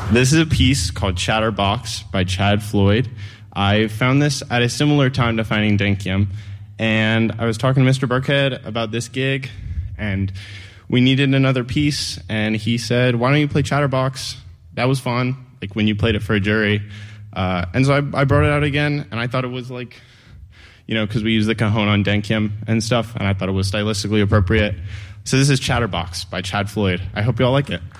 This is a piece called Chatterbox by Chad Floyd. I found this at a similar time to finding Denkyem, and I was talking to Mr. Burkhead about this gig, and we needed another piece, and he said, why don't you play Chatterbox? That was fun, like when you played it for a jury. And so I brought it out again, and I thought it was like, because we use the cajon on Denkyem and stuff, and I thought it was stylistically appropriate. So this is Chatterbox by Chad Floyd. I hope you all like it.